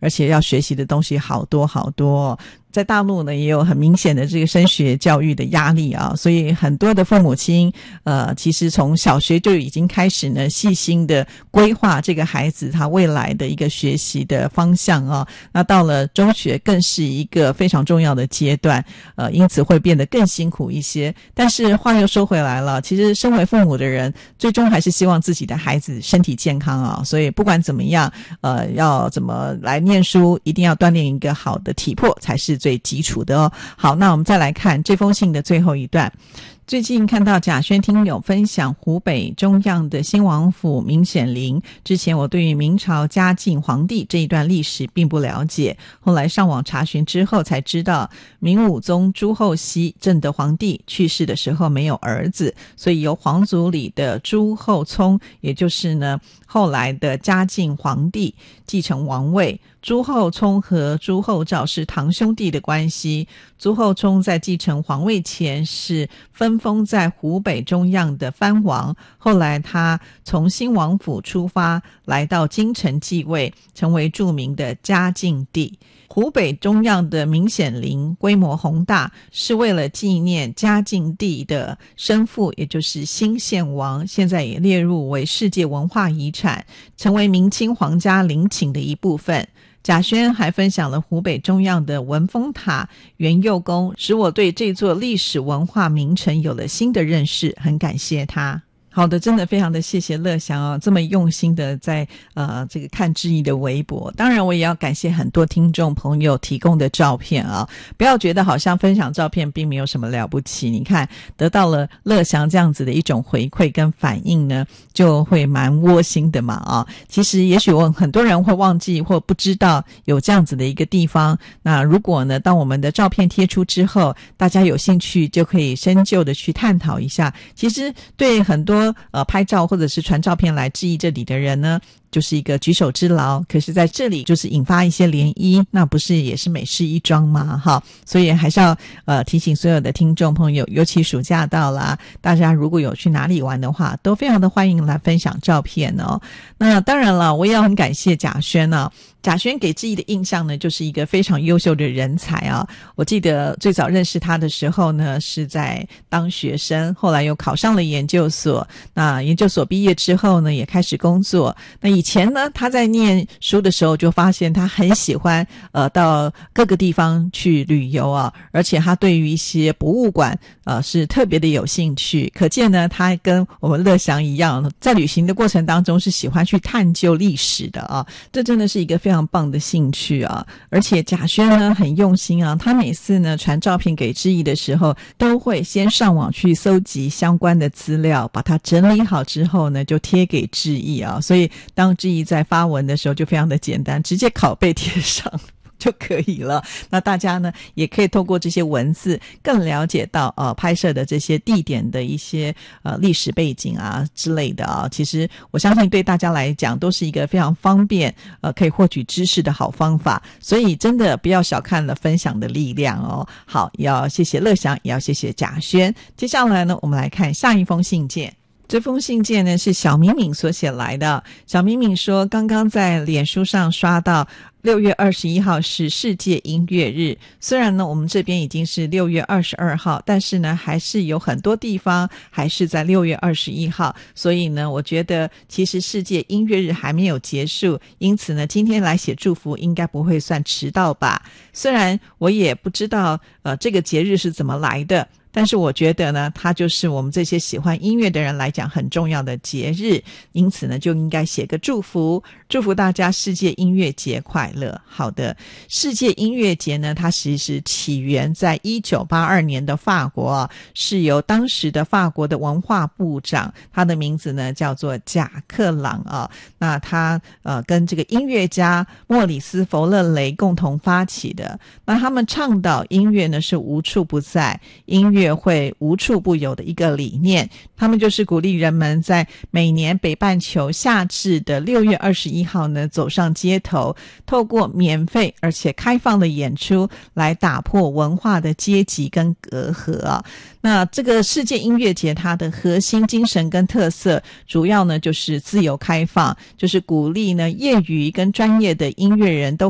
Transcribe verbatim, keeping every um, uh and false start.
而且要学习的东西好多好多。在大陆呢也有很明显的这个升学教育的压力啊，所以很多的父母亲呃，其实从小学就已经开始呢细心的规划这个孩子他未来的一个学习的方向啊。那到了中学更是一个非常重要的阶段，呃，因此会变得更辛苦一些。但是话又说回来了，其实身为父母的人最终还是希望自己的孩子身体健康啊，所以不管怎么样呃，要怎么来念书，一定要锻炼一个好的体魄才是最基础的哦。好，那我们再来看这封信的最后一段。最近看到贾轩听友分享湖北中央的兴王府明显陵，之前我对于明朝嘉靖皇帝这一段历史并不了解，后来上网查询之后才知道，明武宗朱厚熹正德皇帝去世的时候没有儿子，所以由皇族里的朱厚熜，也就是呢后来的嘉靖皇帝继承王位。朱厚熜和朱厚照是堂兄弟的关系，朱厚熜在继承皇位前是分封在湖北中央的藩王，后来他从兴王府出发来到京城继位，成为著名的嘉靖帝。湖北中央的明显陵规模宏大，是为了纪念嘉靖帝的生父，也就是兴献王，现在也列入为世界文化遗产，成为明清皇家陵寝的一部分。贾轩还分享了湖北中央的文峰塔、元佑宫，使我对这座历史文化名城有了新的认识，很感谢他。好的，真的非常的谢谢乐祥啊，这么用心的在呃这个看志毅的微博。当然我也要感谢很多听众朋友提供的照片啊，不要觉得好像分享照片并没有什么了不起，你看得到了乐祥这样子的一种回馈跟反应呢，就会蛮窝心的嘛啊。其实也许我很多人会忘记或不知道有这样子的一个地方，那如果呢当我们的照片贴出之后，大家有兴趣就可以深究的去探讨一下。其实对很多呃拍照或者是传照片来质疑这里的人呢，就是一个举手之劳，可是在这里就是引发一些涟漪，那不是也是美事一桩吗？哈，所以还是要呃提醒所有的听众朋友，尤其暑假到了，大家如果有去哪里玩的话，都非常的欢迎来分享照片哦。那当然了，我也要很感谢贾轩啊。贾轩给志毅的印象呢，就是一个非常优秀的人才啊。我记得最早认识他的时候呢，是在当学生，后来又考上了研究所。那研究所毕业之后呢，也开始工作。那以前呢，他在念书的时候就发现他很喜欢呃到各个地方去旅游啊，而且他对于一些博物馆呃是特别的有兴趣。可见呢，他跟我们乐祥一样，在旅行的过程当中是喜欢去探究历史的啊。这真的是一个非常非常棒的兴趣啊！而且贾轩呢很用心啊，他每次呢传照片给志毅的时候，都会先上网去搜集相关的资料，把它整理好之后呢，就贴给志毅啊。所以当志毅在发文的时候，就非常的简单，直接拷贝贴上就可以了。那大家呢也可以透过这些文字更了解到呃拍摄的这些地点的一些呃历史背景啊之类的啊。其实我相信对大家来讲都是一个非常方便呃可以获取知识的好方法，所以真的不要小看了分享的力量哦。好，也要谢谢乐祥，也要谢谢贾轩。接下来呢，我们来看下一封信件。这封信件呢是小敏敏所写来的。小敏敏说，刚刚在脸书上刷到六月二十一号是世界音乐日，虽然呢我们这边已经是六月二十二号，但是呢还是有很多地方还是在六月二十一号，所以呢我觉得其实世界音乐日还没有结束，因此呢今天来写祝福应该不会算迟到吧。虽然我也不知道呃这个节日是怎么来的，但是我觉得呢它就是我们这些喜欢音乐的人来讲很重要的节日，因此呢就应该写个祝福，祝福大家世界音乐节快乐。好的，世界音乐节呢它其实起源在一九八二年的法国啊，是由当时的法国的文化部长，他的名字呢叫做贾克朗啊。那他呃跟这个音乐家莫里斯弗勒雷共同发起的。那他们倡导音乐呢是无处不在，音乐会无处不有的一个理念。他们就是鼓励人们在每年北半球夏至的六月二十一号呢走上街头，透过免费而且开放的演出来打破文化的阶级跟隔阂啊。那这个世界音乐节它的核心精神跟特色主要呢就是自由开放，就是鼓励呢业余跟专业的音乐人都